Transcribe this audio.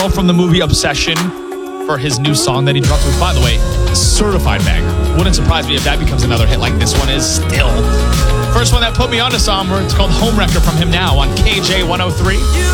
from the movie Obsession for his new song that he dropped, which, by the way, certified banger. Wouldn't surprise me if that becomes another hit like this one is still. First one that put me onto Somber, it's called Homewrecker from him now on KJ 103.